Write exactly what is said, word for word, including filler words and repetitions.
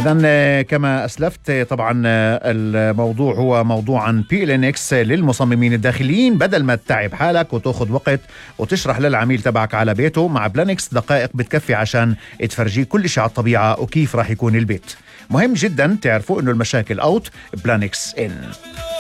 إذن كما أسلفت طبعا الموضوع هو موضوع عن بي إل إن إكس للمصممين الداخليين. بدل ما تتعب حالك وتاخذ وقت وتشرح للعميل تبعك على بيته، مع بلانكس دقائق بتكفي عشان تفرجيه كل شيء على الطبيعة وكيف راح يكون البيت. مهم جدا تعرفوا إنه المشاكل أوت، بلانكس إن.